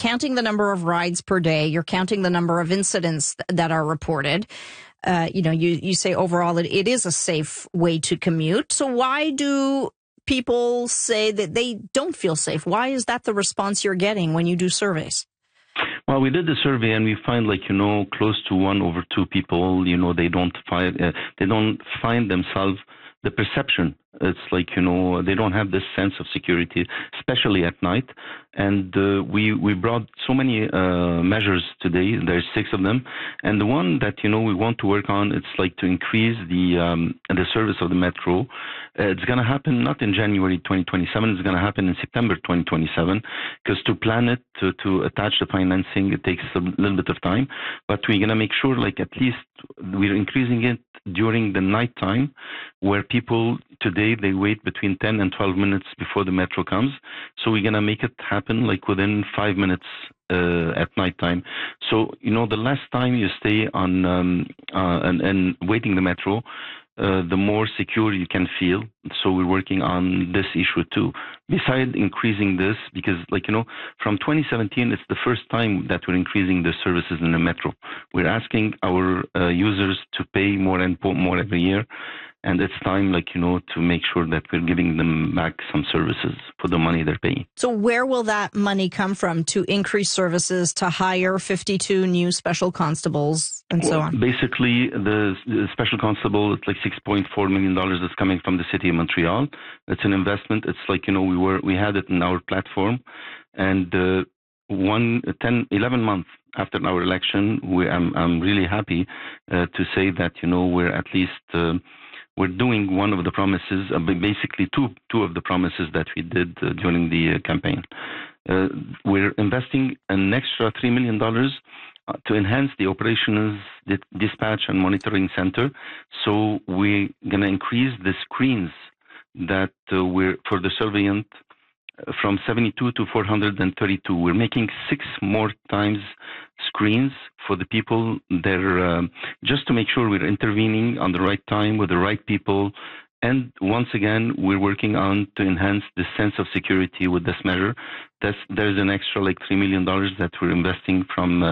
counting the number of rides per day. You're counting the number of incidents that are reported. You say overall it is a safe way to commute. So why do people say that they don't feel safe? Why is that the response you're getting when you do surveys? Well, we did the survey and we find close to 1 over 2 people, they don't find themselves the perception. It's they don't have this sense of security, especially at night. And we brought so many measures today. There's 6 of them. And the one that, we want to work on, it's to increase the service of the metro. It's going to happen not in January 2027. It's going to happen in September 2027, because to plan it, to attach the financing, it takes a little bit of time. But we're going to make sure at least we're increasing it during the night time, where people today, they wait between 10 and 12 minutes before the metro comes. So we're going to make it happen within 5 minutes at night time. So, the less time you stay on and waiting the metro, the more secure you can feel. So we're working on this issue too. Besides increasing this, because from 2017, it's the first time that we're increasing the services in the metro. We're asking our users to pay more and more every year. And it's time, to make sure that we're giving them back some services for the money they're paying. So where will that money come from to increase services, to hire 52 new special constables, and so on? Basically, the special constable, it's $6.4 million that's coming from the city of Montreal. It's an investment. It's we had it in our platform. And 11 months after our election, I'm really happy to say that, we're at least... we're doing one of the promises, basically two of the promises that we did during the campaign. We're investing an extra $3 million to enhance the operations, dispatch and monitoring center. So we're going to increase the screens that we're for the surveillance from 72 to 432. We're making 6 more times screens for the people there, just to make sure we're intervening on the right time with the right people. And once again, we're working on to enhance the sense of security with this measure. There's an extra $3 million that we're investing from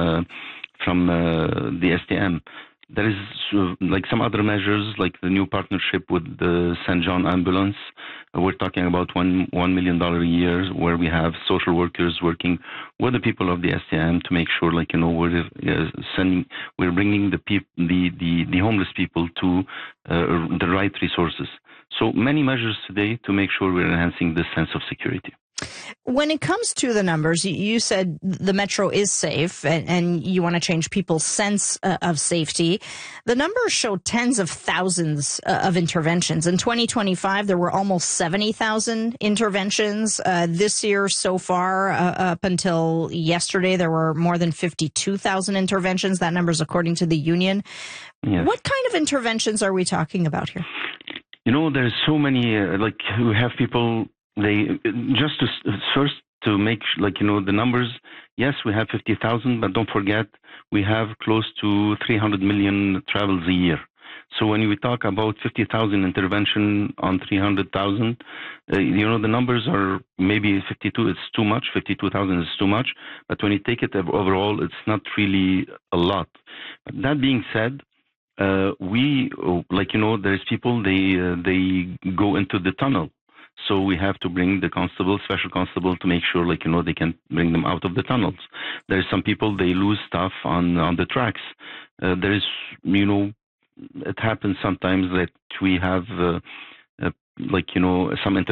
the STM. There is some other measures, like the new partnership with the St. John Ambulance. We're talking about $1 million a year, where we have social workers working with the people of the STM to make sure, we're bringing the homeless people to the right resources. So many measures today to make sure we're enhancing this sense of security. When it comes to the numbers, you said the metro is safe and you want to change people's sense of safety. The numbers show tens of thousands of interventions. In 2025, there were almost 70,000 interventions. This year so far, up until yesterday, there were more than 52,000 interventions. That number is according to the union. Yes. What kind of interventions are we talking about here? There's so many, we have people... just to make the numbers. Yes, we have 50,000, but don't forget we have close to 300 million travels a year. So when we talk about 50,000 intervention on 300,000, the numbers are maybe 52. It's too much. 52,000 is too much. But when you take it overall, it's not really a lot. But that being said, there's people they go into the tunnel. So we have to bring the special constable, to make sure, they can bring them out of the tunnels. There's some people, they lose stuff on the tracks. There is, it happens sometimes that we have, some